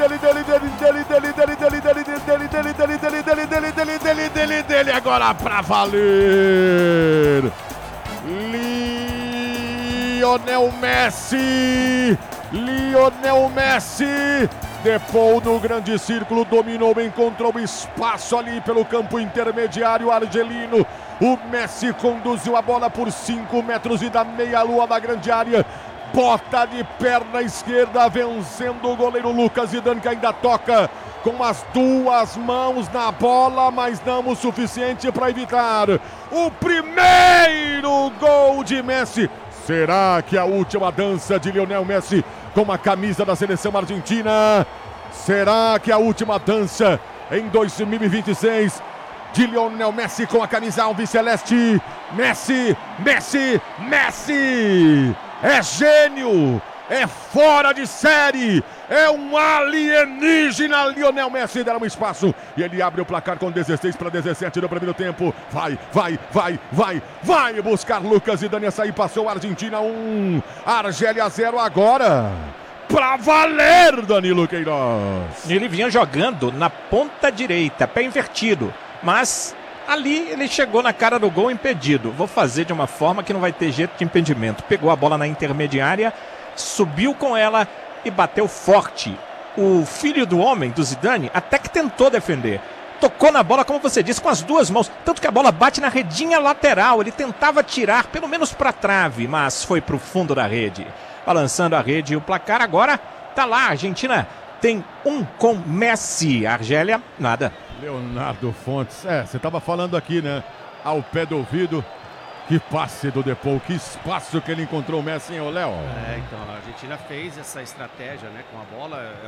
agora pra valer. Lionel Messi, Depou no grande círculo, dominou, encontrou espaço ali pelo campo intermediário argelino. O Messi conduziu a bola por 5 metros e da meia-lua da grande área. Bota de perna esquerda, vencendo o goleiro Lucas Zidane, que ainda toca com as duas mãos na bola, mas não o suficiente para evitar o primeiro gol de Messi. Será que a última dança de Lionel Messi com a camisa da seleção argentina? Será que a última dança em 2026 de Lionel Messi com a camisa alviceleste? Messi! É gênio! É fora de série! É um alienígena! Lionel Messi deram um espaço e ele abre o placar com 16-17 no primeiro tempo. Vai buscar Lucas Zidane. Essa aí passou a Argentina 1, Argélia 0 agora. Pra valer, Danilo Queiroz. Ele vinha jogando na ponta direita, pé invertido, mas ali ele chegou na cara do gol impedido. Vou fazer de uma forma que não vai ter jeito de impedimento. Pegou a bola na intermediária, subiu com ela e bateu forte. O filho do homem, do Zidane, até que tentou defender. Tocou na bola, como você disse, com as duas mãos. Tanto que a bola bate na redinha lateral. Ele tentava tirar, pelo menos para a trave, mas foi para o fundo da rede. Balançando a rede e o placar agora tá lá. A Argentina tem 1 com Messi. A Argélia, nada. Leonardo Fontes. Você estava falando aqui, né? Ao pé do ouvido. Que passe do Depou, que espaço que ele encontrou o Messi, hein, Léo? Então, a Argentina fez essa estratégia, né, com a bola, é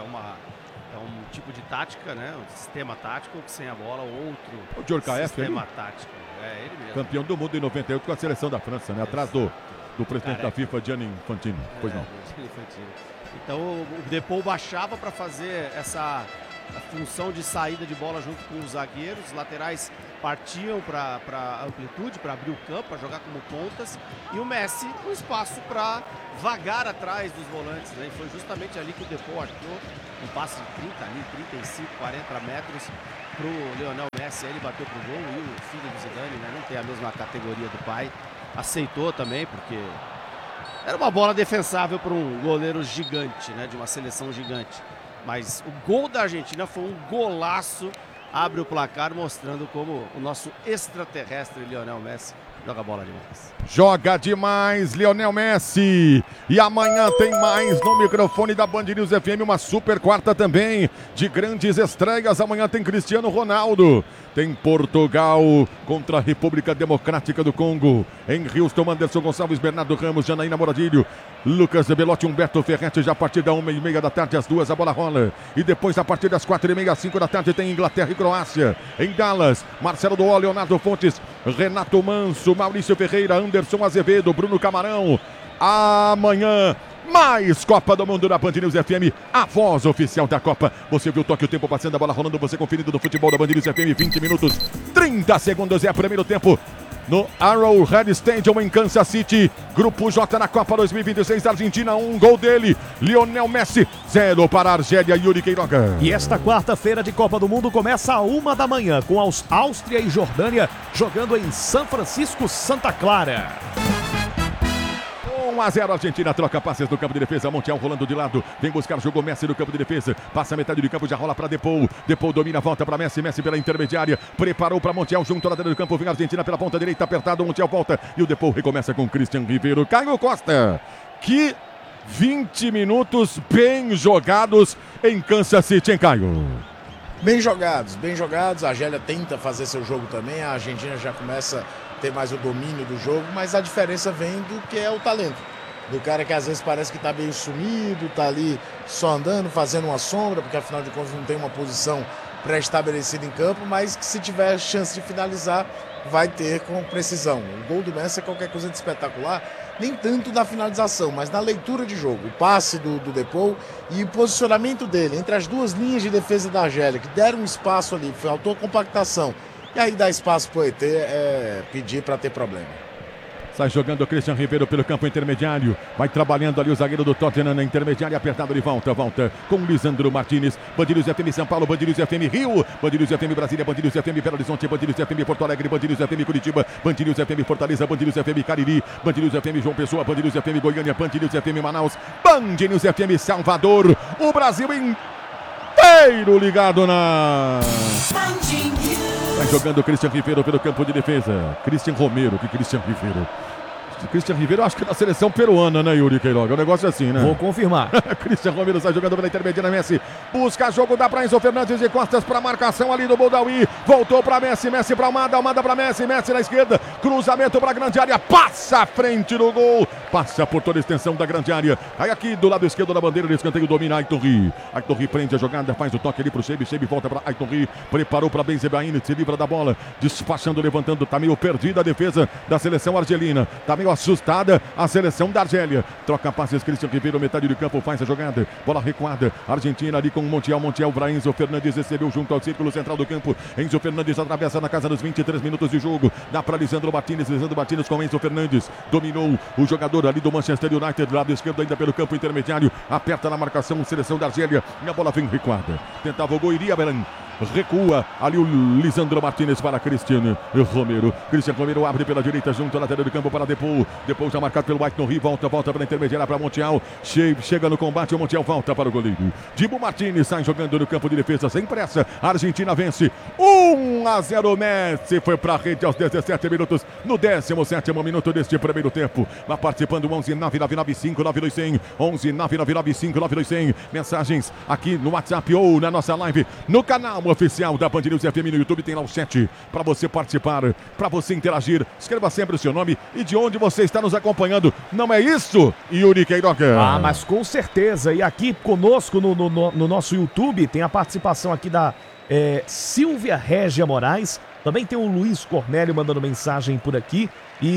um tipo de tática, né, um sistema tático, que sem a bola, outro o Djorkaeff, sistema tático. É ele mesmo. Campeão do mundo em 98 com a seleção da França, né, atrás do presidente da FIFA, Gianni Infantino. Pois não. Então, o Depou baixava para fazer essa função de saída de bola junto com os zagueiros. Os laterais partiam para amplitude, para abrir o campo, para jogar como pontas, e o Messi um espaço para vagar atrás dos volantes, né? E foi justamente ali que o Depou achou um passe de 35, 40 metros para o Lionel Messi. Aí ele bateu pro gol e o filho do Zidane, né, não tem a mesma categoria do pai, aceitou também, porque era uma bola defensável para um goleiro gigante, né, de uma seleção gigante. Mas o gol da Argentina foi um golaço, abre o placar mostrando como o nosso extraterrestre Lionel Messi joga bola demais. Joga demais, Lionel Messi. E amanhã tem mais no microfone da Band News FM, uma super quarta também de grandes estreias. Amanhã tem Cristiano Ronaldo. Tem Portugal contra a República Democrática do Congo. Em Houston, Anderson Gonçalves, Bernardo Ramos, Janaína Moradilho, Lucas Belotti, Humberto Ferretti. Já a partir da 1h30 da tarde, às 2 a bola rola. E depois, a partir das 4h30, às 5 da tarde, tem Inglaterra e Croácia. Em Dallas, Marcelo Doó, Leonardo Fontes, Renato Manso, Maurício Ferreira, Anderson Azevedo, Bruno Camarão. Amanhã, mais Copa do Mundo na Band News FM, a voz oficial da Copa. Você viu o toque, o tempo passando, a bola rolando, você conferindo do futebol da Band News FM, 20 minutos, 30 segundos é o primeiro tempo. No Arrowhead Stadium em Kansas City, Grupo J na Copa 2026, Argentina 1, gol dele, Lionel Messi, 0 para a Argélia, Yuri Queiroga. E esta quarta-feira de Copa do Mundo começa às 1 da manhã, com Áustria e Jordânia jogando em São Francisco, Santa Clara. 1-0, Argentina troca passes no campo de defesa. Montiel rolando de lado, vem buscar, jogou Messi no campo de defesa, passa a metade do campo, já rola para Depou. Depou domina, volta para Messi, Messi pela intermediária, preparou para Montiel, junto à lateral do campo, vem a Argentina pela ponta direita, apertado, Montiel volta e o Depou recomeça com Christian Ribeiro. Caio Costa, que 20 minutos bem jogados em Kansas City, hein, Caio? Bem jogados, a Argélia tenta fazer seu jogo também, a Argentina já começa a ter mais o domínio do jogo, mas a diferença vem do que é o talento. Do cara que às vezes parece que tá meio sumido, tá ali só andando, fazendo uma sombra, porque afinal de contas não tem uma posição pré-estabelecida em campo, mas que se tiver chance de finalizar, vai ter com precisão. O gol do Messi é qualquer coisa de espetacular, nem tanto na finalização, mas na leitura de jogo. O passe do Depou e o posicionamento dele entre as duas linhas de defesa da Argélia, que deram um espaço ali, faltou compactação. E aí dar espaço pro ET é pedir para ter problema. Sai jogando o Christian Ribeiro pelo campo intermediário. Vai trabalhando ali o zagueiro do Tottenham na intermediária. Apertado de volta com Lisandro Martinez. Band News FM São Paulo, Band News FM Rio, Band News FM Brasília, Band News FM Belo Horizonte, Band News FM Porto Alegre, Band News FM Curitiba, Band News FM Fortaleza, Band News FM Cariri, Band News FM João Pessoa, Band News FM Goiânia, Band News FM Manaus, Band News FM Salvador. O Brasil inteiro ligado na... Vai jogando o Christian Ribeiro pelo campo de defesa. Christian Romero, que Christian Ribeiro. Christian Ribeiro, acho que é da seleção peruana, né, Yuri Queiroga? É um negócio assim, né? Vou confirmar. Christian Romero sai jogando pela intermediária, Messi. Busca jogo, dá pra Enzo Fernandes de costas pra marcação ali do Boudaoui. Voltou pra Messi, Messi pra Almada pra Messi, Messi na esquerda. Cruzamento pra grande área, passa à frente do gol. Passa por toda a extensão da grande área. Aí aqui do lado esquerdo da bandeira, de escanteio, domina Aitor Ri. Aitor Ri prende a jogada, faz o toque ali pro Shebi. Shebi volta pra Aitor Ri. Preparou pra Benzebaini, se livra da bola. Despachando, levantando, tá meio perdida a defesa da seleção argelina. Tá meio assustada a seleção da Argélia. Troca passes, Christian Ribeiro, metade do campo, faz a jogada. Bola recuada. Argentina ali com o Montiel para Enzo Fernandes, recebeu junto ao círculo central do campo. Enzo Fernandes atravessa na casa dos 23 minutos de jogo. Dá para Lisandro Martinez com Enzo Fernandes. Dominou o jogador ali do Manchester United, do lado esquerdo ainda pelo campo intermediário. Aperta na marcação, seleção da Argélia. E a bola vem recuada. Tentava o gol, iria Beran. Recua ali o Lisandro Martinez para Christian Romero. Christian Romero abre pela direita junto ao lateral do campo para Depou. Depou já marcado pelo Aitor Ri. Volta para a intermediária para Montiel. Chega no combate, o Montiel volta para o goleiro. Dibu Martinez sai jogando no campo de defesa sem pressa. A Argentina vence 1-0. Messi foi para a rede aos 17 minutos. No 17º minuto deste primeiro tempo. Vai participando 11-995-92100. 11-995-92100. Mensagens aqui no WhatsApp ou na nossa live no canal oficial da Band News FM no YouTube. Tem lá o chat para você participar, para você interagir. Escreva sempre o seu nome e de onde você está nos acompanhando. Não é isso, Yuri Queiroga? Ah, mas com certeza. E aqui conosco no nosso YouTube tem a participação aqui da Silvia Régia Moraes. Também tem o Luiz Cornélio mandando mensagem por aqui.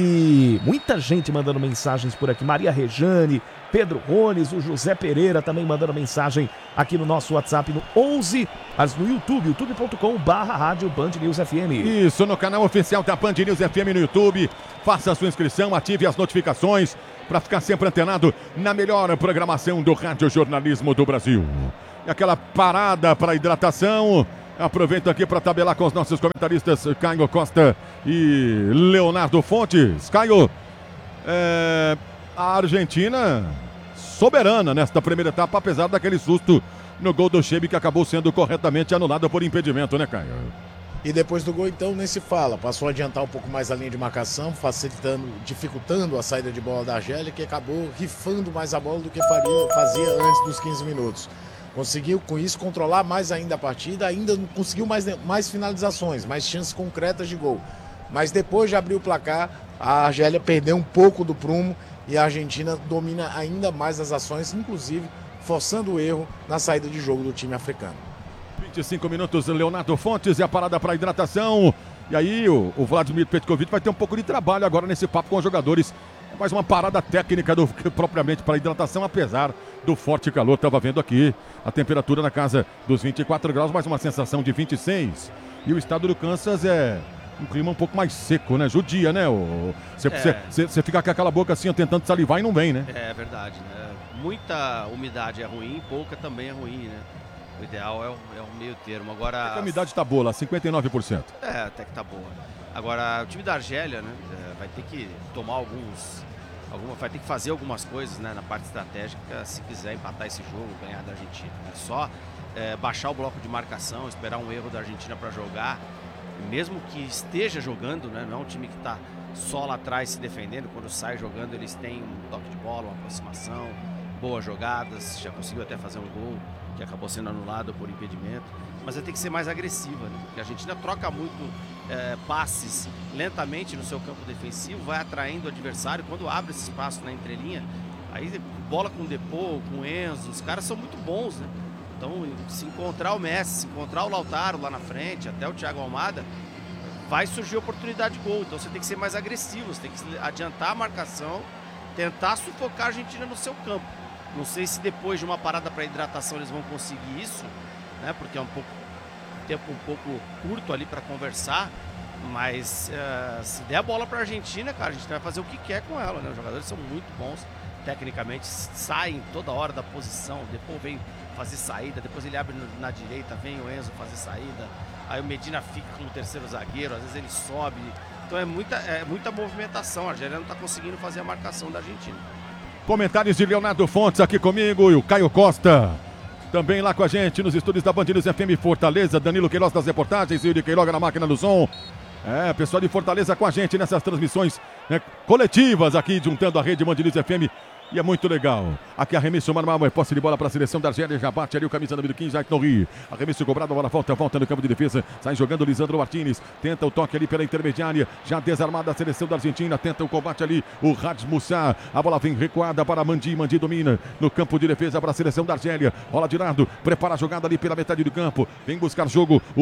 E muita gente mandando mensagens por aqui. Maria Rejane, Pedro Rones, o José Pereira também mandando mensagem aqui no nosso WhatsApp no 11, mas no YouTube, youtube.com/rádio Band News FM. Isso, no canal oficial da Band News FM no YouTube. Faça a sua inscrição, ative as notificações para ficar sempre antenado na melhor programação do radiojornalismo do Brasil. E aquela parada para hidratação. Aproveito aqui para tabelar com os nossos comentaristas Caio Costa e Leonardo Fontes. Caio, a Argentina soberana nesta primeira etapa, apesar daquele susto no gol do Shebi que acabou sendo corretamente anulado por impedimento, né, Caio? E depois do gol, então, nem se fala. Passou a adiantar um pouco mais a linha de marcação, dificultando a saída de bola da Argélia, que acabou rifando mais a bola do que fazia antes dos 15 minutos. Conseguiu, com isso, controlar mais ainda a partida, ainda não conseguiu mais finalizações, mais chances concretas de gol. Mas depois de abrir o placar, a Argélia perdeu um pouco do prumo e a Argentina domina ainda mais as ações, inclusive forçando o erro na saída de jogo do time africano. 25 minutos, Leonardo Fontes e a parada para hidratação. E aí o Vladimir Petkovic vai ter um pouco de trabalho agora nesse papo com os jogadores. Mais uma parada técnica propriamente para hidratação, apesar do forte calor. Estava vendo aqui a temperatura na casa dos 24 graus, mais uma sensação de 26. E o estado do Kansas é um clima um pouco mais seco, né? Judia, né? Você fica com aquela boca assim, tentando salivar e não vem, né? É verdade, né? Muita umidade é ruim, pouca também é ruim, né? O ideal é o meio termo. Agora, a umidade tá boa lá, 59%. Até que tá boa. Agora, o time da Argélia, né, vai ter que tomar vai ter que fazer algumas coisas, né, na parte estratégica se quiser empatar esse jogo, ganhar da Argentina. É só baixar o bloco de marcação, esperar um erro da Argentina para jogar. Mesmo que esteja jogando, né, não é um time que está só lá atrás se defendendo. Quando sai jogando, eles têm um toque de bola, uma aproximação, boas jogadas. Já conseguiu até fazer um gol que acabou sendo anulado por impedimento. Mas vai ter que ser mais agressiva, né? Porque a Argentina troca muito passes lentamente no seu campo defensivo, vai atraindo o adversário. Quando abre esse espaço na entrelinha, aí bola com o Depou, com o Enzo, os caras são muito bons, né? Então, se encontrar o Messi, se encontrar o Lautaro lá na frente, até o Thiago Almada, vai surgir oportunidade de gol. Então você tem que ser mais agressivo, você tem que adiantar a marcação, tentar sufocar a Argentina no seu campo. Não sei se depois de uma parada para hidratação eles vão conseguir isso, né? Porque é um tempo um pouco curto ali para conversar, Mas se der a bola para a Argentina, cara, a gente vai fazer o que quer com ela, né? Os jogadores são muito bons tecnicamente, saem toda hora da posição, depois vem fazer saída, depois ele abre na direita, vem o Enzo fazer saída, aí o Medina fica como terceiro zagueiro, às vezes ele sobe. Então é muita movimentação, a Argélia não está conseguindo fazer a marcação da Argentina. Comentários de Leonardo Fontes aqui comigo e o Caio Costa. Também lá com a gente nos estúdios da Band News FM Fortaleza, Danilo Queiroz das reportagens e o de Queiroga na máquina do som. Pessoal de Fortaleza com a gente nessas transmissões, né, coletivas aqui, juntando a rede Band News FM. E é muito legal. Aqui arremesso manual, é posse de bola para a seleção da Argélia. Já bate ali o camisa número 15, Ait Nouri. Arremesso cobrado, a bola volta no campo de defesa. Sai jogando Lisandro Martínez. Tenta o toque ali pela intermediária. Já desarmada a seleção da Argentina. Tenta o combate ali o Hadj Moussa. A bola vem recuada para Mandi. Mandi domina no campo de defesa para a seleção da Argélia. Bola de lado. Prepara a jogada ali pela metade do campo. Vem buscar jogo o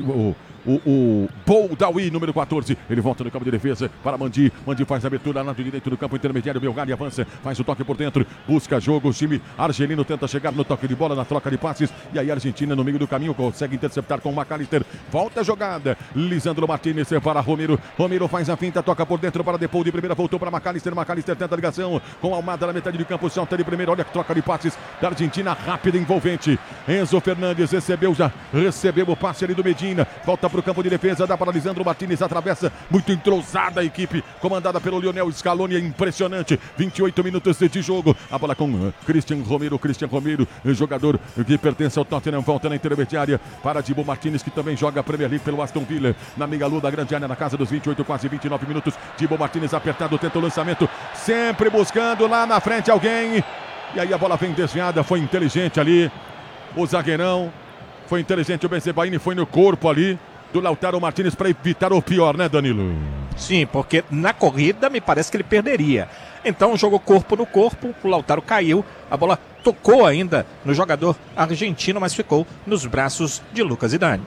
Boldawi, número 14. Ele volta no campo de defesa para Mandi. Mandi faz a abertura lado direito do campo intermediário. Belgali avança, faz o toque por dentro, busca jogo. O time argelino tenta chegar no toque de bola, na troca de passes. E aí a Argentina no meio do caminho consegue interceptar com o McAllister. Volta a jogada. Lisandro Martínez para Romero. Romero faz a finta, toca por dentro para Depou de primeira. Voltou para McAllister. McAllister tenta a ligação com Almada na metade de campo. Solta de primeira. Olha a troca de passes da Argentina, rápida e envolvente. Enzo Fernandes recebeu o passe ali do Medina. Volta para o campo de defesa, dá para Lisandro Martínez, atravessa, muito entrosada a equipe, comandada pelo Lionel Scaloni, é impressionante, 28 minutos de jogo, a bola com Christian Romero, jogador que pertence ao Tottenham, volta na intermediária para Dibu Martínez, que também joga a Premier League pelo Aston Villa, na meia lua da grande área, na casa dos 28, quase 29 minutos, Dibu Martínez apertado, tenta o lançamento, sempre buscando lá na frente alguém, e aí a bola vem desviada, foi inteligente ali, o zagueirão, foi inteligente o Benzebaini, foi no corpo ali do Lautaro Martínez para evitar o pior, né, Danilo? Sim, porque na corrida me parece que ele perderia. Então jogou corpo no corpo, o Lautaro caiu, a bola tocou ainda no jogador argentino, mas ficou nos braços de Lucas Zidane.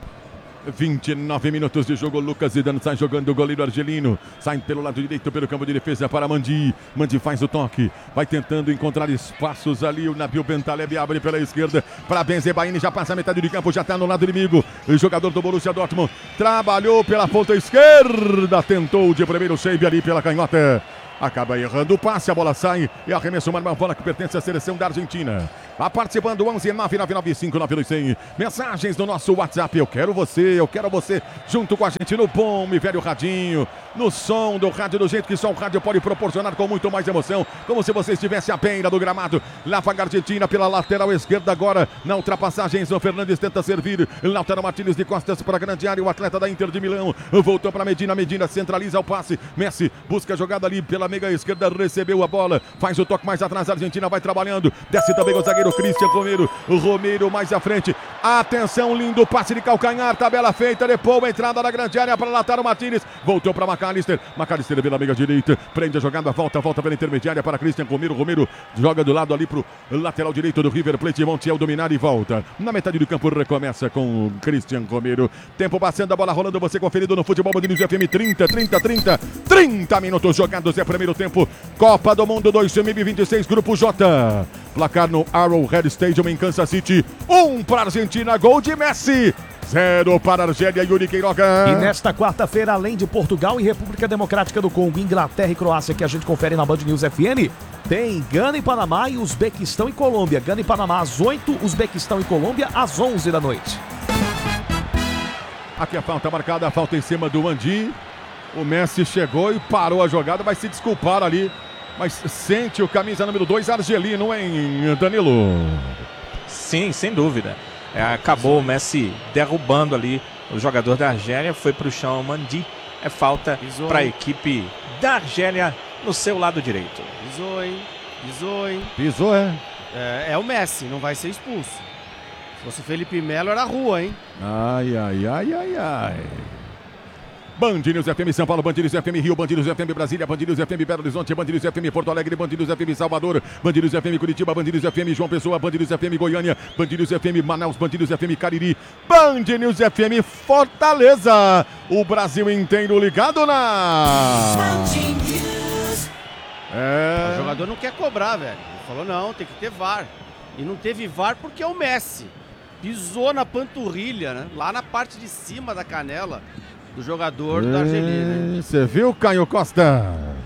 29 minutos de jogo, Lucas Zidane sai jogando o goleiro argelino, sai pelo lado direito, pelo campo de defesa para Mandi, Mandi faz o toque, vai tentando encontrar espaços ali, o Nabil Bentaleb abre pela esquerda para Benzebaini, já passa a metade de campo, já está no lado inimigo, o jogador do Borussia Dortmund, trabalhou pela ponta esquerda, tentou de primeiro save ali pela canhota, acaba errando o passe, a bola sai e arremesso uma bola que pertence à seleção da Argentina. Vai participando, 11-999-5-926. Mensagens no nosso WhatsApp. Eu quero você junto com a gente no bom e velho radinho, no som do rádio, do jeito que só o rádio pode proporcionar, com muito mais emoção, como se você estivesse à beira do gramado. Lá vai a Argentina pela lateral esquerda agora, na ultrapassagem, Enzo Fernandes tenta servir, Lautaro Martínez de costas para a grande área, o atleta da Inter de Milão, voltou para Medina centraliza o passe, Messi busca a jogada ali pela meia esquerda, recebeu a bola, faz o toque mais atrás, a Argentina vai trabalhando, desce também o zagueiro Christian Romero mais à frente, atenção, lindo passe de calcanhar, tabela feita, depois entrada na grande área para Lautaro Martínez, voltou para McAllister pela meia direita, prende a jogada, volta pela intermediária para Christian Romero joga do lado ali pro lateral direito do River Plate, Montiel dominar e volta, na metade do campo recomeça com Christian Romero, tempo passando, a bola rolando, você conferido no Futebol Band News FM, 30 minutos jogados, é primeiro tempo, Copa do Mundo 2026, Grupo J. Placar no Arrowhead Stadium em Kansas City. 1 para a Argentina, gol de Messi. 0 para a Argélia, Yuri Queiroga. E nesta quarta-feira, além de Portugal e República Democrática do Congo, Inglaterra e Croácia, que a gente confere na Band News FM, tem Gana e Panamá e Uzbequistão e Colômbia. Gana e Panamá às 8, Uzbequistão e Colômbia às 11 da noite. Aqui a falta marcada, a falta em cima do Mandi. O Messi chegou e parou a jogada, vai se desculpar ali. Mas sente o camisa número 2 argelino, hein, Danilo? Sim, sem dúvida. Acabou o Messi derrubando ali o jogador da Argélia, foi para o chão o Mandi. É falta para a equipe da Argélia no seu lado direito. Pisou, hein? Pisou, é? É o Messi, não vai ser expulso. Se fosse o Felipe Melo, era rua, hein? Ai. Band News FM São Paulo, Band News FM Rio, Band News FM Brasília, Band News FM Belo Horizonte, Band News FM Porto Alegre, Band News FM Salvador, Band News FM Curitiba, Band News FM João Pessoa, Band News FM Goiânia, Band News FM Manaus, Band News FM Cariri, Band News FM Fortaleza. O Brasil inteiro ligado na... O jogador não quer cobrar, velho. Ele falou, não, tem que ter VAR. E não teve VAR porque é o Messi. Pisou na panturrilha, né? Lá na parte de cima da canela. do jogador da Argelina. Você viu, Caio Costa?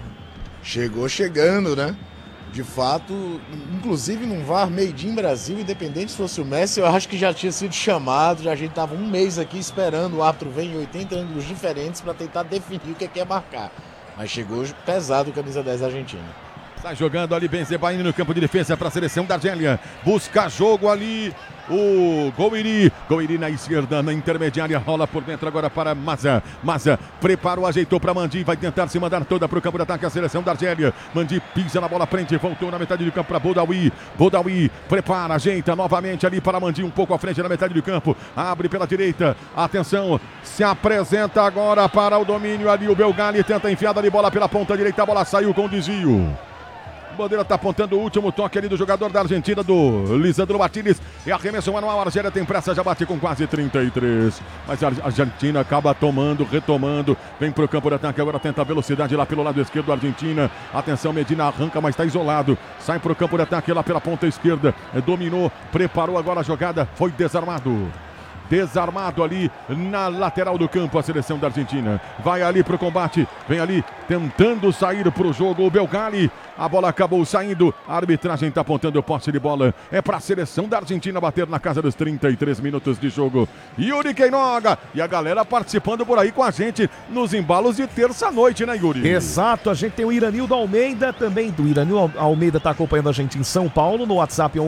Chegou chegando, né? De fato, inclusive num VAR made in Brasil, independente se fosse o Messi, eu acho que já tinha sido chamado, a gente estava um mês aqui esperando, o árbitro vem em 80 ângulos diferentes para tentar definir o que é marcar. Mas chegou pesado o camisa 10 da Argentina. Está jogando ali Benzebaini no campo de defesa para a seleção da Argélia. Busca jogo ali o Gouiri. Gouiri na esquerda, na intermediária. Rola por dentro agora para Maza. Maza preparou, ajeitou para Mandi. Vai tentar se mandar toda para o campo de ataque a seleção da Argélia. Mandi pisa na bola frente. Voltou na metade do campo para Boudaoui. Boudaoui prepara, ajeita novamente ali para Mandi. Um pouco à frente na metade do campo. Abre pela direita. Atenção. Se apresenta agora para o domínio ali. O Belgali tenta enfiar ali bola pela ponta direita. A bola saiu com desvio. Bandeira está apontando o último toque ali do jogador da Argentina, do Lisandro Martínez. E arremesso manual, a Argélia tem pressa, já bate com quase 33. Mas a Argentina acaba tomando, retomando. Vem para o campo de ataque, agora tenta a velocidade lá pelo lado esquerdo da Argentina. Atenção, Medina arranca, mas está isolado. Sai para o campo de ataque lá pela ponta esquerda. Dominou, preparou agora a jogada, foi desarmado. Desarmado ali na lateral do campo a seleção da Argentina. Vai ali pro combate, vem ali tentando sair pro jogo o Belgali. A bola acabou saindo, a arbitragem está apontando o posse de bola. É para a seleção da Argentina bater na casa dos 33 minutos de jogo. Yuri Queinoga e a galera participando por aí com a gente nos embalos de terça-noite, né, Yuri? Exato, a gente tem o Iranildo Almeida também. Do Iranildo Almeida está acompanhando a gente em São Paulo, no WhatsApp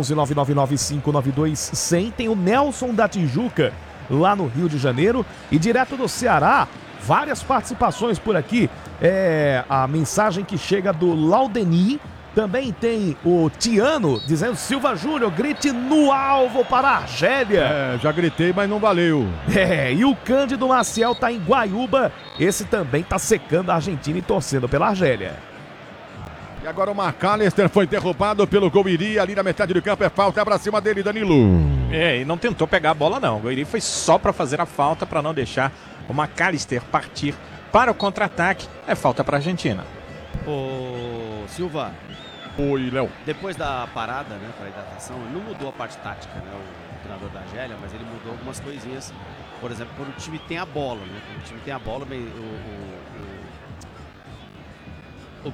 11999592100. Tem o Nelson da Tijuca, lá no Rio de Janeiro. E direto do Ceará, várias participações por aqui. A mensagem que chega do Laudeni. Também tem o Tiano dizendo: Silva Júnior, grite no alvo para a Argélia. Já gritei, mas não valeu. E o Cândido Maciel tá em Guaiúba. Esse também tá secando a Argentina e torcendo pela Argélia. E agora o McAllister foi derrubado pelo Gouiri ali na metade do campo. É falta pra cima dele, Danilo. E não tentou pegar a bola não. O Gouiri foi só para fazer a falta, para não deixar o McAllister partir para o contra-ataque. É falta para a Argentina. Ô Silva. Oi, Léo. Depois da parada, né, para hidratação, ele não mudou a parte tática, né, o treinador da Argélia, mas ele mudou algumas coisinhas. Por exemplo, quando o time tem a bola, né? Quando o time tem a bola, o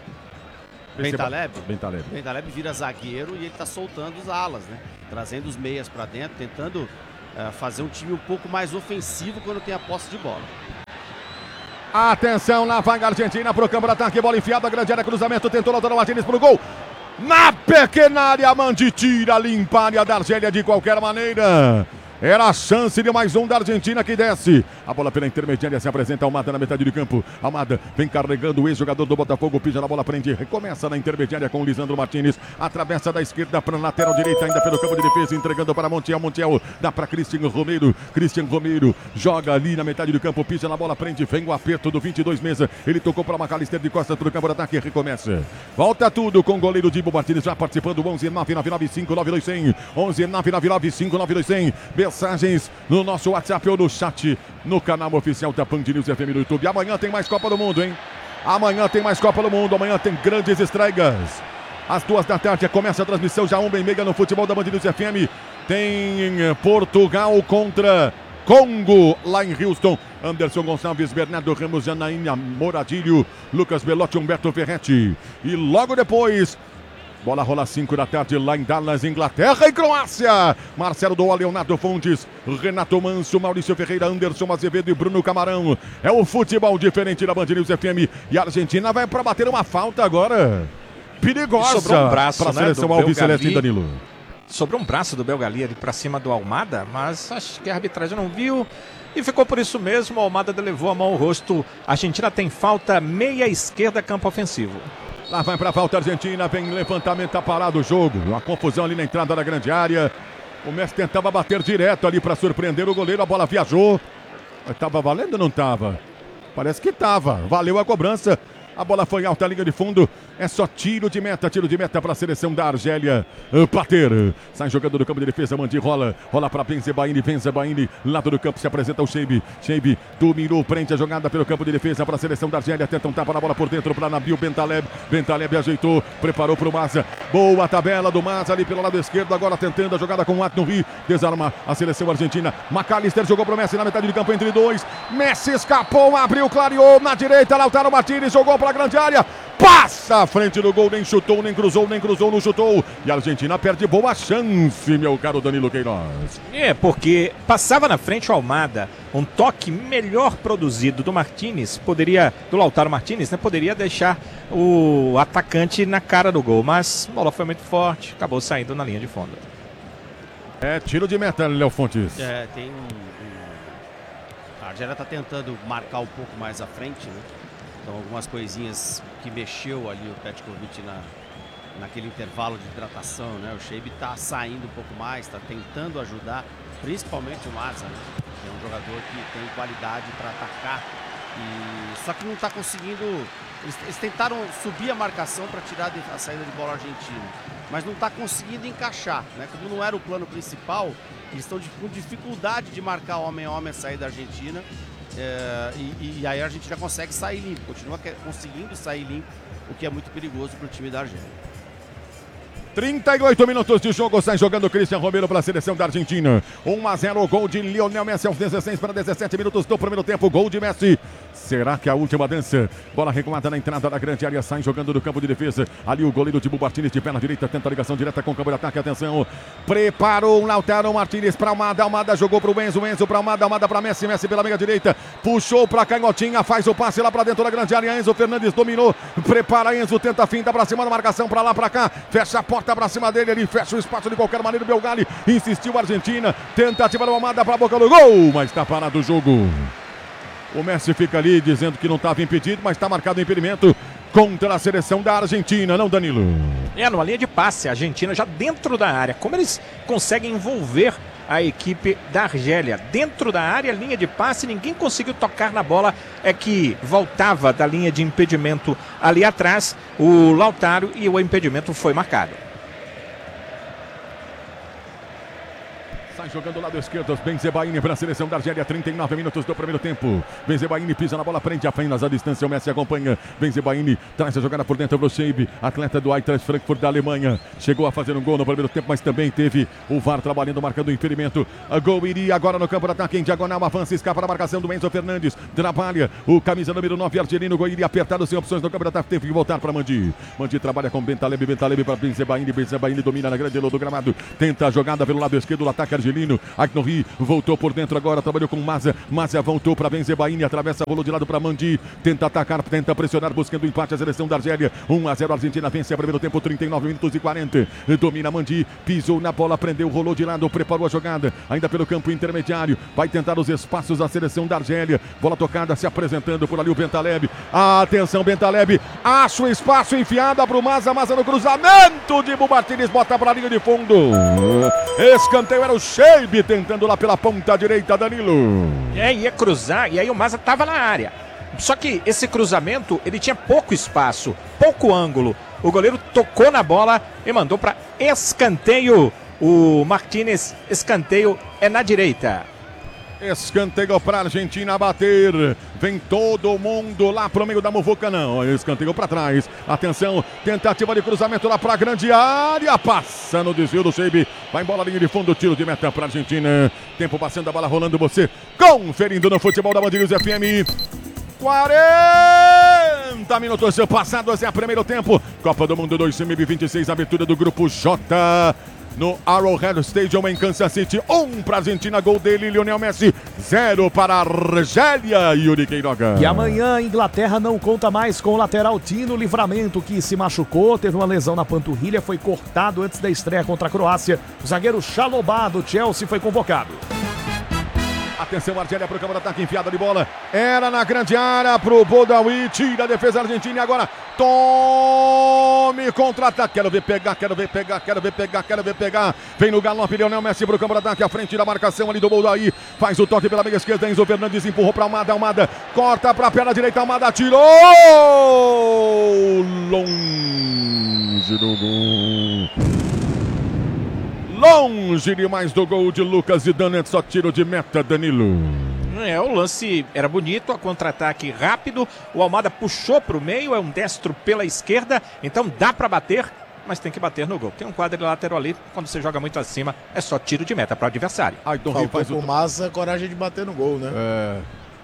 Bentaleb vira zagueiro e ele tá soltando os alas, né? Trazendo os meias para dentro, tentando fazer um time um pouco mais ofensivo quando tem a posse de bola. Atenção, lá vai a Argentina pro campo de ataque, bola enfiada, grande área, cruzamento, tentou Lautaro Martínez pro gol. Na pequena área, Mandi tira, limpa a área da Argélia de qualquer maneira. Era a chance de mais um da Argentina que desce. A bola pela intermediária, se apresenta Almada na metade do campo. Almada vem carregando o ex-jogador do Botafogo, pisa na bola, prende, recomeça na intermediária com o Lisandro Martínez. Atravessa da esquerda para a lateral direita, ainda pelo campo de defesa, entregando para Montiel. Montiel dá para Cristian Romero. Cristian Romero joga ali na metade do campo, pisa na bola, prende, vem o aperto do 22 mesa. Ele tocou para McAllister de costas para o campo de ataque, recomeça. Volta tudo com o goleiro Dibo Martínez já participando. 11-999-592100. 11-999-592100. Mensagens no nosso WhatsApp ou no chat no canal oficial da Band News FM no YouTube. Amanhã tem mais Copa do Mundo, hein? Amanhã tem mais Copa do Mundo. Amanhã tem grandes estreias. Às 2 da tarde começa a transmissão já 1h30 no futebol da Band News FM. Tem Portugal contra Congo lá em Houston. Anderson Gonçalves, Bernardo Ramos, Janaína Moradilho, Lucas Belotti, Humberto Ferretti. E logo depois, bola rola 5 da tarde lá em Dallas, Inglaterra e Croácia. Marcelo Doa, Leonardo Fontes, Renato Manso, Maurício Ferreira, Anderson Azevedo e Bruno Camarão. É o futebol diferente da Band News FM. E a Argentina vai para bater uma falta agora. Perigosa sobrou um braço, para a seleção alviceleste, Danilo. Sobrou um braço do Belgali ali para cima do Almada, mas acho que a arbitragem não viu. E ficou por isso mesmo, o Almada levou a mão ao rosto. A Argentina tem falta, meia esquerda, campo ofensivo. Lá vai para a falta Argentina, vem levantamento, tá parado o jogo. Uma confusão ali na entrada da grande área. O Messi tentava bater direto ali para surpreender o goleiro, a bola viajou. Estava valendo ou não estava? Parece que estava. Valeu a cobrança. A bola foi alta, linha de fundo. É só tiro de meta para a seleção da Argélia bater. Sai jogando do campo de defesa, Mandi rola para Benzebaini, lado do campo se apresenta o Sheibi dominou, prende a jogada pelo campo de defesa para a seleção da Argélia, tenta um tapa na bola por dentro para Nabil Bentaleb ajeitou, preparou para o Maza, boa tabela do Maza ali pelo lado esquerdo, agora tentando a jogada com o Atnouri, desarma a seleção argentina. McAllister jogou para o Messi na metade de campo entre dois, Messi escapou, abriu, clareou na direita, Lautaro Martínez jogou para a grande área, passa à frente do gol, nem chutou, nem cruzou, não chutou. E a Argentina perde boa chance, meu caro Danilo Queiroz. Porque passava na frente o Almada. Um toque melhor produzido do Martínez, do Lautaro Martínez, né? Poderia deixar o atacante na cara do gol. Mas a bola foi muito forte, acabou saindo na linha de fundo. É tiro de meta, Léo Fontes. Tem a Argélia está tentando marcar um pouco mais à frente, né? Então algumas coisinhas que mexeu ali o Petkovic naquele intervalo de hidratação, né? O Sheibi está saindo um pouco mais, está tentando ajudar, principalmente o Maza, né? Que é um jogador que tem qualidade para atacar, só que não está conseguindo. Eles tentaram subir a marcação para tirar a saída de bola argentina, mas não está conseguindo encaixar, né? Como não era o plano principal, eles estão com dificuldade de marcar homem a homem a saída da Argentina. E aí a Argentina consegue sair limpo, continua conseguindo sair limpo, o que é muito perigoso para o time da Argélia. 38 minutos de jogo, sai jogando Cristian Romero para a seleção da Argentina. 1-0, gol de Lionel Messi aos 16 para 17 minutos do primeiro tempo, gol de Messi. Será que é a última dança? Bola recuada na entrada da grande área, sai jogando do campo de defesa. Ali o goleiro Dibu Martínez de perna direita, tenta a ligação direta com o campo de ataque, atenção. Preparou o Lautaro Martínez para Almada jogou para o Enzo para Almada para Messi pela meia direita. Puxou para Canhotinha, faz o passe lá para dentro da grande área. Enzo Fernandes dominou, prepara Enzo, tenta a finta para cima da marcação, para lá, para cá. Fecha a porta para cima dele, ele fecha o espaço de qualquer maneira. O Belgali insistiu, a Argentina, tentativa do Almada para a boca do gol, mas está parado o jogo. O Messi fica ali dizendo que não estava impedido, mas está marcado o impedimento contra a seleção da Argentina, não, Danilo? Numa linha de passe, a Argentina já dentro da área. Como eles conseguem envolver a equipe da Argélia dentro da área, linha de passe, ninguém conseguiu tocar na bola, é que voltava da linha de impedimento ali atrás, o Lautaro, e o impedimento foi marcado. Sai jogando do lado esquerdo, Benzebaini para a seleção da Argélia, 39 minutos do primeiro tempo. Benzebaini pisa na bola, prende apenas a distância, o Messi acompanha. Benzebaini traz a jogada por dentro pro Sheibi, atleta do Eintracht Frankfurt da Alemanha. Chegou a fazer um gol no primeiro tempo, mas também teve o VAR trabalhando, marcando o impedimento. A gol iria agora no campo de ataque, em diagonal, avança, escapa da marcação do Enzo Fernandes. Trabalha o camisa número 9, argelino, gol iria apertado, sem opções no campo de ataque, teve que voltar para Mandi. Mandi trabalha com Bentaleb para Benzebaini domina na grande lua do gramado. Tenta a jogada pelo lado esquerdo, o ataque argelino. Agnouri voltou por dentro agora, trabalhou com Maza voltou para Benzebaini, atravessa, rolou de lado para Mandi, tenta atacar, tenta pressionar, buscando o empate a seleção da Argélia. 1-0, Argentina vence a primeiro tempo, 39 minutos e 40. Domina Mandi, pisou na bola, prendeu, rolou de lado, preparou a jogada, ainda pelo campo intermediário, vai tentar os espaços da seleção da Argélia. Bola tocada, se apresentando por ali o Bentaleb. Atenção, Bentaleb, acha o espaço, enfiada para o Maza no cruzamento de Dibu Martínez, bota para a linha de fundo. Escanteio era o Sheibi tentando lá pela ponta direita, Danilo. Ia cruzar, e aí o Maza estava na área. Só que esse cruzamento, ele tinha pouco espaço, pouco ângulo. O goleiro tocou na bola e mandou para escanteio. O Martínez, escanteio é na direita. Escanteio para a Argentina bater. Vem todo mundo lá pro meio da muvuca, não. Escanteio para trás. Atenção, tentativa de cruzamento lá para a grande área. Passa no desvio do Sheibi. Vai embora, linha de fundo, tiro de meta para a Argentina. Tempo passando, a bola rolando, você conferindo no futebol da Band News FM. 40 minutos passados, é o primeiro tempo. Copa do Mundo 2026, abertura do grupo J. No Arrowhead Stadium em Kansas City, 1 para a Argentina, gol dele, Lionel Messi, 0 para a Argélia, Yuri Queiroga. E amanhã a Inglaterra não conta mais com o lateral Tino Livramento, que se machucou, teve uma lesão na panturrilha, foi cortado antes da estreia contra a Croácia. O zagueiro Chalobah do Chelsea foi convocado. Atenção, Argélia pro campo de ataque, enfiada de bola. Era na grande área pro Boudaoui. Tira a defesa argentina e agora tome contra-ataque. Quero ver pegar. Vem no galope, Lionel Messi pro campo de ataque, à frente da marcação ali do Boudaoui. Faz o toque pela meia esquerda, Enzo Fernandes empurrou pra Almada. Almada corta pra perna direita, Almada tirou! Longe do gol. Longe demais do gol de Lucas Zidane, só tiro de meta, Danilo. O lance era bonito, a contra-ataque rápido, o Almada puxou para o meio, é um destro pela esquerda, então dá para bater, mas tem que bater no gol. Tem um quadrilátero ali, quando você joga muito acima, é só tiro de meta para o adversário. Faltou pro Massa coragem de bater no gol, né? É.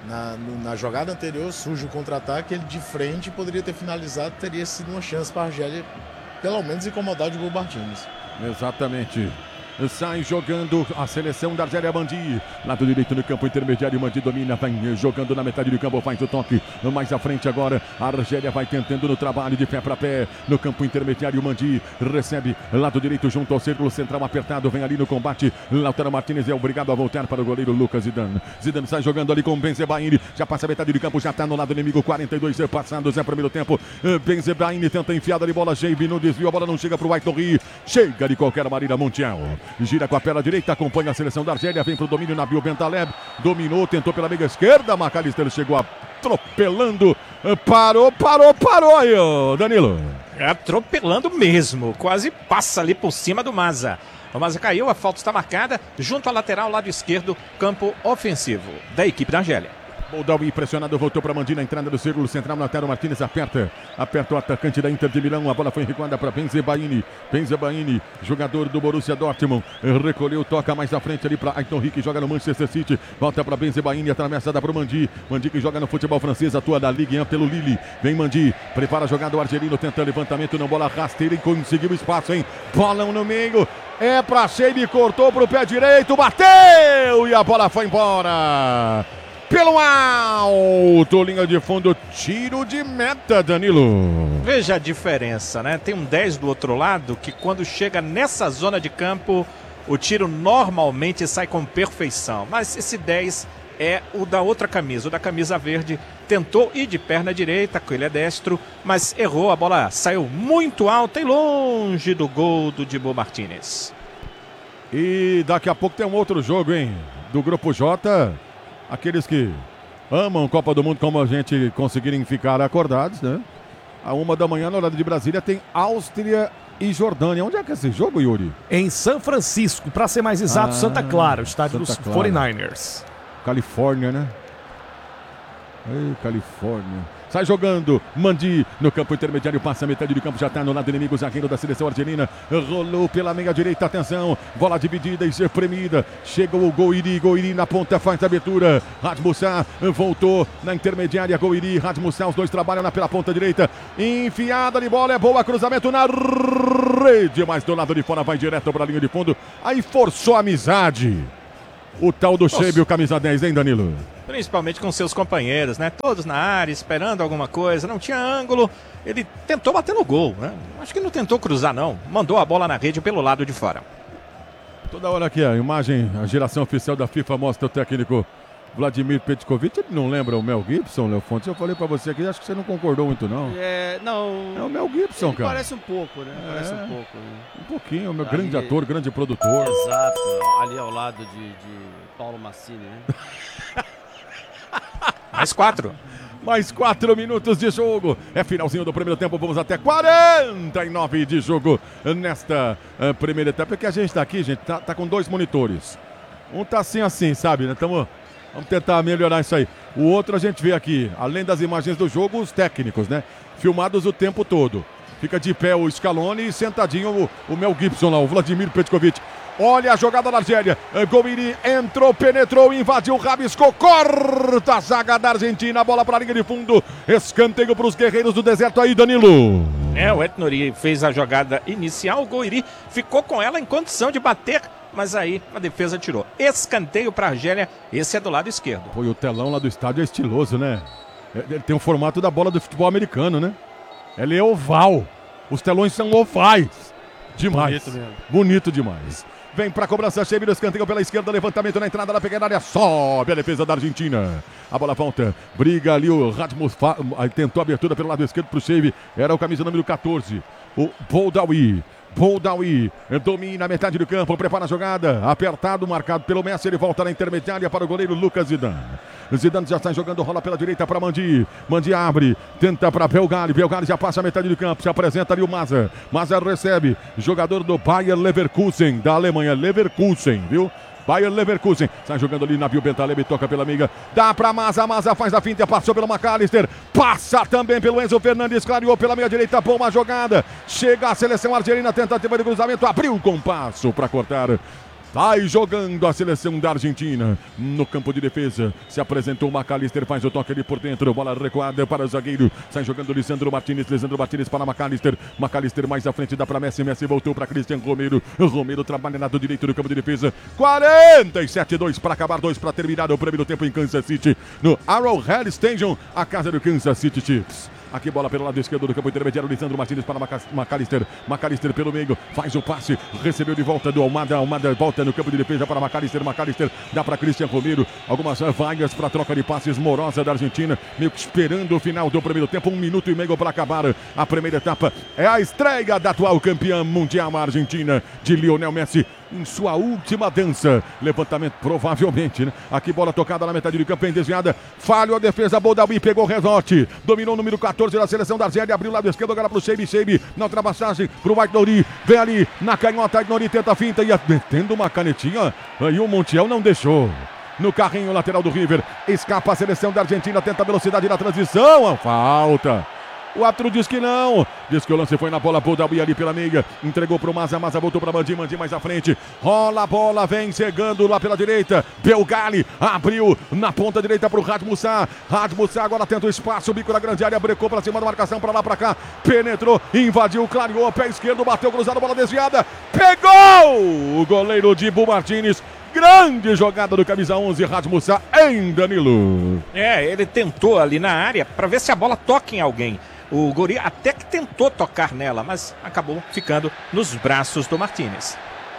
Na jogada anterior, surge o contra-ataque, ele de frente poderia ter finalizado, teria sido uma chance para a Argélia, pelo menos incomodar de gol Martins. Exatamente. Sai jogando a seleção da Argélia, Mandi. Lado direito no campo intermediário, Mandi domina, vai jogando na metade do campo, faz o toque. Mais à frente agora, a Argélia vai tentando no trabalho de pé para pé. No campo intermediário, Mandi recebe lado direito junto ao círculo central apertado, vem ali no combate. Lautaro Martínez é obrigado a voltar para o goleiro Lucas Zidane. Zidane sai jogando ali com Benzebaini, já passa a metade do campo, já está no lado inimigo, 42 passados, é primeiro tempo. Benzebaini tenta enfiada de bola, Sheibi no desvio, a bola não chega para o Aitorri, chega de qualquer maneira Montiel. Gira com a perna direita, acompanha a seleção da Argélia, vem pro domínio Nabil Bentaleb, dominou, tentou pela meia esquerda, McAllister chegou atropelando, parou aí, Danilo. Atropelando mesmo, quase passa ali por cima do Massa. O Massa caiu, a falta está marcada, junto à lateral, lado esquerdo, campo ofensivo da equipe da Argélia. Boudaoui pressionado, voltou para Mandi na entrada do círculo central. Lautaro Martínez aperta o atacante da Inter de Milão. A bola foi recuada para Benzebaini, jogador do Borussia Dortmund, recolheu, toca mais à frente ali para Aitorri, que joga no Manchester City. Volta para Benzebaini, atravessada para o Mandi que joga no futebol francês, atua da Ligue 1 pelo Lille. Vem Mandi, prepara a jogada, o argelino tenta levantamento, não, bola rasteira e conseguiu espaço, hein? Bolão no meio, é para Sheibi, cortou para o pé direito, bateu e a bola foi embora. Pelo alto, linha de fundo, tiro de meta, Danilo. Veja a diferença, né? Tem um 10 do outro lado que quando chega nessa zona de campo, o tiro normalmente sai com perfeição. Mas esse 10 é o da outra camisa, o da camisa verde. Tentou ir de perna direita, que ele é destro, mas errou, a bola saiu muito alta e longe do gol do Dibu Martínez. E daqui a pouco tem um outro jogo, hein? Do Grupo J. Aqueles que amam Copa do Mundo como a gente conseguirem ficar acordados, né? À 1 da manhã, no horário de Brasília, tem Áustria e Jordânia. Onde é que é esse jogo, Yuri? Em São Francisco, para ser mais exato, Santa Clara, o estádio dos 49ers. Califórnia, né? Ei, Califórnia. Sai jogando, Mandi no campo intermediário, passa a metade do campo, já está no lado inimigo, zagueiro da seleção argelina, rolou pela meia direita, atenção, bola dividida e espremida, chega o Gouiri na ponta, faz a abertura, Rasmussen voltou na intermediária, Gouiri, Rasmussen, os dois trabalham pela ponta direita, enfiada de bola, é boa, cruzamento na rede, mas do lado de fora vai direto para a linha de fundo, aí forçou a amizade, o tal do Sheibi, o camisa 10, hein, Danilo? Principalmente com seus companheiros, né? Todos na área, esperando alguma coisa. Não tinha ângulo. Ele tentou bater no gol, né? Acho que não tentou cruzar, não. Mandou a bola na rede pelo lado de fora. Toda hora aqui a imagem, a geração oficial da FIFA mostra o técnico Vladimir Petkovic. Ele não lembra o Mel Gibson, Léo Fontes? Eu falei pra você aqui, acho que você não concordou muito, não. Não. É o Mel Gibson, cara. Parece um pouco, né? Parece um pouco. Né? Um pouquinho, meu grande ator, grande produtor. Exato, ali ao lado de Paulo Massini, né? Mais 4 minutos de jogo. É finalzinho do primeiro tempo. Vamos até 49 de jogo nesta primeira etapa. É que a gente tá aqui, gente, tá com 2 monitores. Um tá assim, sabe? Né? Vamos tentar melhorar isso aí. O outro a gente vê aqui, além das imagens do jogo, os técnicos, né? Filmados o tempo todo. Fica de pé o Scaloni e sentadinho o Mel Gibson lá, o Vladimir Petkovic. Olha a jogada da Argélia. Gouiri entrou, penetrou, invadiu, rabiscou, corta a zaga da Argentina. Bola para a linha de fundo. Escanteio para os guerreiros do deserto aí, Danilo. O Etnori fez a jogada inicial. O Gouiri ficou com ela em condição de bater, mas aí a defesa tirou. Escanteio para a Argélia. Esse é do lado esquerdo. Pô, e o telão lá do estádio é estiloso, né? Ele tem o formato da bola do futebol americano, né? Ele é oval. Os telões são ovais. Demais. Bonito demais. Vem pra cobrança, Cheiro, escanteio pela esquerda, levantamento na entrada da pequena área, sobe a defesa da Argentina. A bola volta, briga ali o Rasmus, tentou a abertura pelo lado esquerdo pro Cheiro, era o camisa número 14, o Boldawi domina a metade do campo, prepara a jogada, apertado, marcado pelo Messi, ele volta na intermediária para o goleiro Lucas Zidane. Zidane já está jogando, rola pela direita para Mandi abre, tenta para Belgali já passa a metade do campo, se apresenta ali o Maza recebe, jogador do Bayer Leverkusen, da Alemanha, viu? Bayer Leverkusen, sai jogando ali, Nabil Bentaleb, toca pela amiga, dá pra Maza faz a finta, passou pelo McAllister, passa também pelo Enzo Fernandes, clareou pela meia direita, boa jogada, chega a seleção argelina, tentativa de cruzamento, abriu o compasso pra cortar. Vai jogando a seleção da Argentina no campo de defesa. Se apresentou o McAllister, faz o toque ali por dentro. Bola recuada para o zagueiro. Sai jogando Lisandro Martinez para McAllister. McAllister mais à frente, dá para Messi. Messi voltou para Cristian Romero. Romero trabalha lado direito do campo de defesa. 47-2 para acabar, 2 para terminar o primeiro tempo em Kansas City. No Arrowhead Stadium, a casa do Kansas City Chiefs. Aqui bola pelo lado esquerdo do campo intermediário, Lisandro Martinez para McAllister pelo meio, faz o passe, recebeu de volta do Almada volta no campo de defesa para McAllister dá para Cristian Romero, algumas vagas para troca de passes morosa da Argentina, meio que esperando o final do primeiro tempo, 1 minuto e meio para acabar a primeira etapa, é a estreia da atual campeã mundial Argentina, de Lionel Messi, em sua última dança, levantamento provavelmente, né? Aqui bola tocada na metade do campo, bem desviada, falhou a defesa, Boldawi pegou o resorte, dominou o número 14 da seleção da Argélia, abriu o lado esquerdo agora pro Sheibi, na ultrapassagem pro Aït-Nouri, vem ali na canhota, Aït-Nouri tenta a finta, ia metendo uma canetinha, aí o Montiel não deixou. No carrinho lateral do River, escapa a seleção da Argentina, tenta a velocidade na transição, a falta. O árbitro diz que não. Diz que o lance foi na bola. Boldawi ali pela meia. Entregou pro Maza. Maza voltou pra Mandi mais à frente. Rola a bola. Vem chegando lá pela direita. Belgali abriu na ponta direita pro Radmussa. Radmussa agora tenta o espaço. O bico da grande área. Brecou pra cima da marcação. Pra lá, pra cá. Penetrou. Invadiu. Clareou. Pé esquerdo. Bateu cruzado. Bola desviada. Pegou! O goleiro Dibu Martínez. Grande jogada do camisa 11, Radmussa em Danilo. Ele tentou ali na área para ver se a bola toca em alguém. O Guri até que tentou tocar nela, mas acabou ficando nos braços do Martínez.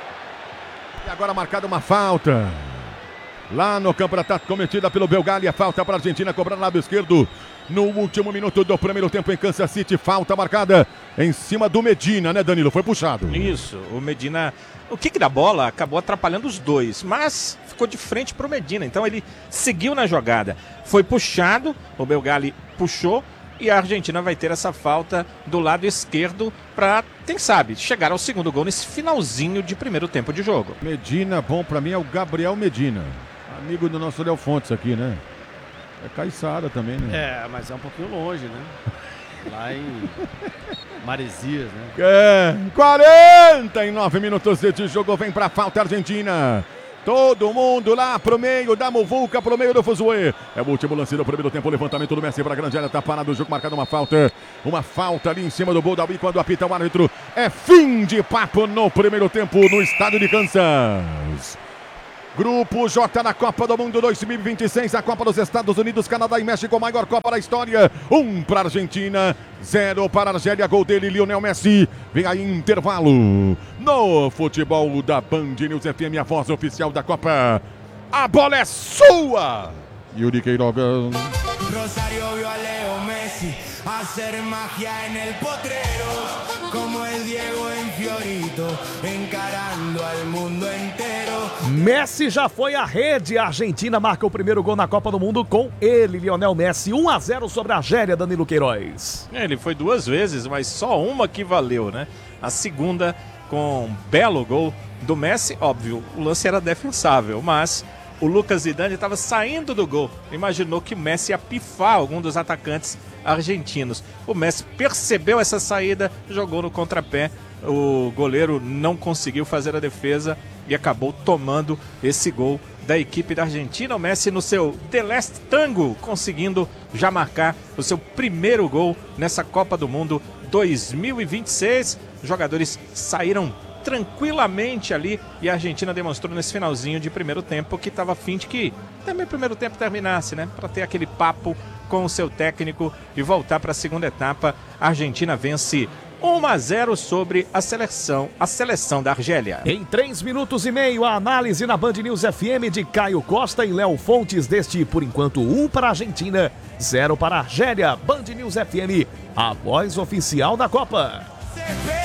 E agora marcada uma falta. Lá no campo de ataque cometida pelo Belgali, a falta para a Argentina cobrar no lado esquerdo. No último minuto do primeiro tempo em Kansas City, falta marcada em cima do Medina, né, Danilo? Foi puxado. Isso, o Medina, o kick da bola acabou atrapalhando os dois, mas ficou de frente para o Medina, então ele seguiu na jogada. Foi puxado, o Belgali puxou e a Argentina vai ter essa falta do lado esquerdo para, quem sabe, chegar ao segundo gol nesse finalzinho de primeiro tempo de jogo. Medina, bom para mim, é o Gabriel Medina, amigo do nosso Léo Fontes aqui, né? É Caiçara também, né? Mas é um pouquinho longe, né? Lá em Maresias, né? 49 minutos de jogo, vem pra falta Argentina. Todo mundo lá pro meio da muvuca, pro meio do fuzuê. É o último lance do primeiro tempo, o levantamento do Messi pra grande área, tá parado o jogo, marcado uma falta ali em cima do Boldawi, quando apita o árbitro. É fim de papo no primeiro tempo no estádio de Kansas. Grupo J na Copa do Mundo 2026, a Copa dos Estados Unidos, Canadá e México, maior Copa da história. 1 para a Argentina, 0 para a Argélia, gol dele, Lionel Messi. Vem aí intervalo no futebol da Band News FM, a voz oficial da Copa. A bola é sua! Yuri Queiroga. Rosario viu a Leo Messi hacer magia en el potrero, como el Diego en Fiorito, encarando al mundo inteiro. Messi já foi à rede, a Argentina marca o primeiro gol na Copa do Mundo com ele, Lionel Messi, 1-0 sobre a Argélia, Danilo Queiroz. Ele foi 2 vezes, mas só uma que valeu, né? A segunda com um belo gol do Messi, óbvio, o lance era defensável, mas o Lucas Zidane estava saindo do gol, imaginou que o Messi ia pifar algum dos atacantes argentinos. O Messi percebeu essa saída, jogou no contrapé, o goleiro não conseguiu fazer a defesa e acabou tomando esse gol da equipe da Argentina. O Messi no seu The Last Tango, conseguindo já marcar o seu primeiro gol nessa Copa do Mundo 2026. Os jogadores saíram tranquilamente ali e a Argentina demonstrou nesse finalzinho de primeiro tempo que estava a fim de que também o primeiro tempo terminasse, né? Para ter aquele papo com o seu técnico e voltar para a segunda etapa. A Argentina vence 1-0 sobre a seleção da Argélia. Em 3 minutos e meio, a análise na Band News FM de Caio Costa e Léo Fontes deste, por enquanto, 1 para a Argentina, 0 para a Argélia. Band News FM, a voz oficial da Copa.